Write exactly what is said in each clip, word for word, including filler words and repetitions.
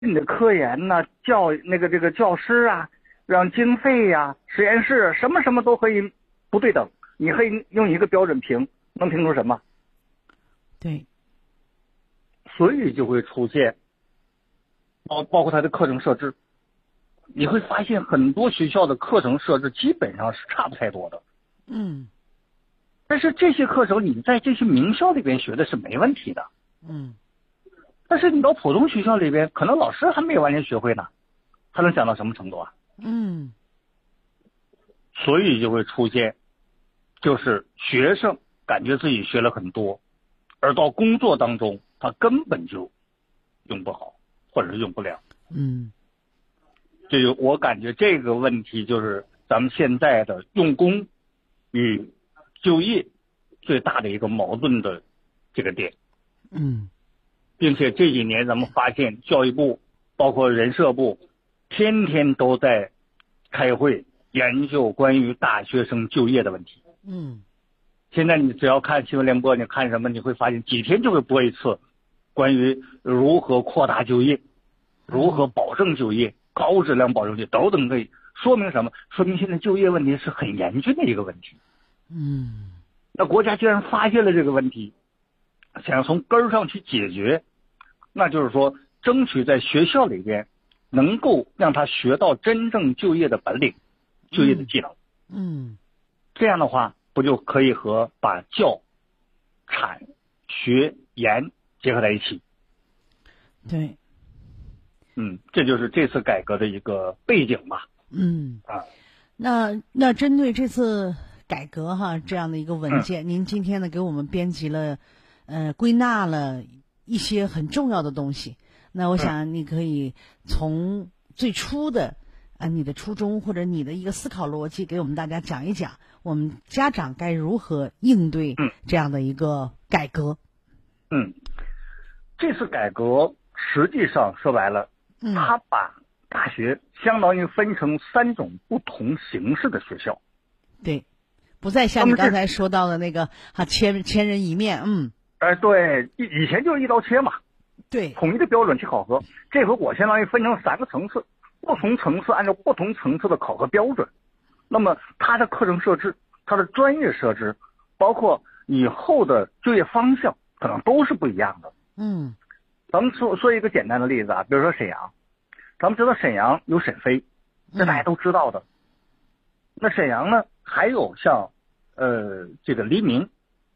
你的科研呐、教那个这个教师啊，让经费呀、啊、实验室什么什么都可以不对等，你可以用一个标准评，能评出什么？ 对， 所以就会出现，包包括它的课程设置，你会发现很多学校的课程设置基本上是差不太多的。 嗯， 但是这些课程你在这些名校里边学的是没问题的。 嗯， 但是你到普通学校里边，可能老师还没有完全学会呢，他能讲到什么程度啊？ 嗯， 所以就会出现，就是学生感觉自己学了很多，而到工作当中他根本就用不好，或者是用不了。 嗯， 这就我感觉这个问题就是咱们现在的用工与就业最大的一个矛盾的这个点。 嗯， 并且这几年咱们发现教育部包括人社部天天都在开会研究关于大学生就业的问题。 嗯， 现在你只要看新闻联播，你看什么，你会发现几天就会播一次关于如何扩大就业，如何保证就业，高质量保证就业等等，可以说明什么？说明现在就业问题是很严峻的一个问题。 嗯， 那国家既然发现了这个问题，想要从根儿上去解决，那就是说争取在学校里边能够让他学到真正就业的本领，就业的技能。 嗯， 这样的话不就可以和把教产学研结合在一起？ 对， 嗯，这就是这次改革的一个背景吧。 嗯， 啊， 那那针对这次改革哈这样的一个文件， 嗯、 您今天呢给我们编辑了呃归纳了一些很重要的东西。那我想你可以从最初的啊、呃、你的初衷或者你的一个思考逻辑给我们大家讲一讲，我们家长该如何应对这样的一个改革。 嗯，这次改革实际上说白了， 嗯， 他把大学相当于分成三种不同形式的学校。 对，不再像你刚才说到的那个哈千千人一面。嗯， 哎，对，以以前就是一刀切嘛， 对， 统一的标准去考核。这回我相当于分成三个层次，不同层次按照不同层次的考核标准，那么它的课程设置、它的专业设置，包括以后的就业方向，可能都是不一样的。 嗯， 咱们说说一个简单的例子啊，比如说沈阳，咱们知道沈阳有沈飞，这大家都知道的。嗯、那沈阳呢，还有像呃这个黎明，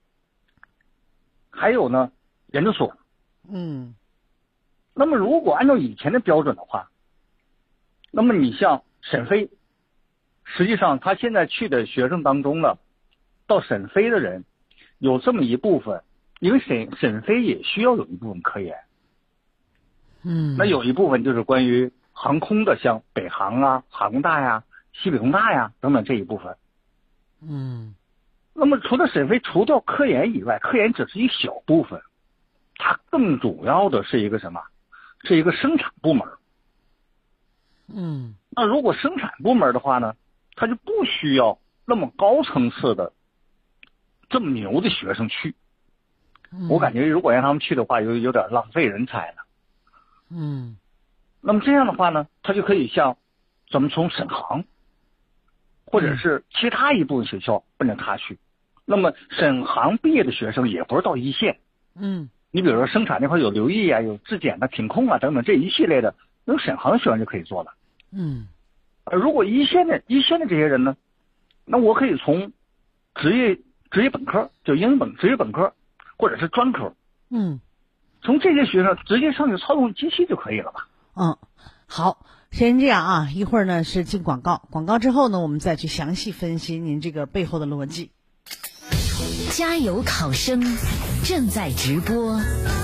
还有呢研究所。 嗯， 那么如果按照以前的标准的话，那么你像沈飞，实际上他现在去的学生当中呢，到沈飞的人有这么一部分，因为沈沈飞也需要有一部分科研。 嗯， 那有一部分就是关于航空的，像北航啊、哈工大呀、西北工大呀等等这一部分。 嗯， 那么除了沈飞除掉科研以外，科研只是一小部分，它更主要的是一个什么？是一个生产部门。 嗯， 那如果生产部门的话呢，它就不需要那么高层次的这么牛的学生去。 嗯、 我感觉如果让他们去的话，有有点浪费人才了。 嗯， 那么这样的话呢，他就可以像咱们从沈航或者是其他一部分学校奔着他去。那么沈航毕业的学生也不是到一线。 嗯， 你比如说生产那块有刘毅啊，有质检的、品控啊等等这一系列的，用沈航的学生就可以做了。 嗯， 而如果一线的一线的这些人呢，那我可以从职业职业本科，就英语本职业本科或者是专科， 嗯， 从这些学生直接上去操纵机器就可以了吧？ 嗯，好，先这样啊，一会儿呢是进广告，广告之后呢，我们再去详细分析您这个背后的逻辑。 加油考生正在直播。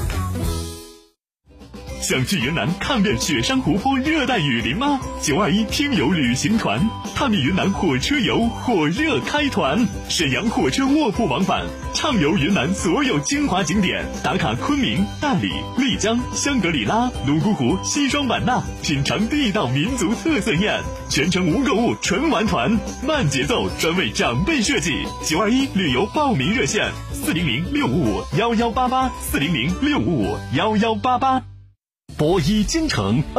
想去云南看遍雪山湖泊、热带雨林吗？九二一听友旅行团探秘云南火车游火热开团，沈阳火车卧铺往返，畅游云南所有精华景点，打卡昆明、大理、丽江、香格里拉、泸沽湖、西双版纳，品尝地道民族特色宴，全程无购物纯玩团，慢节奏，专为长辈设计。九二一旅游报名热线：四零零六五五幺幺八八，四零零六五五幺幺八八。 博一京城。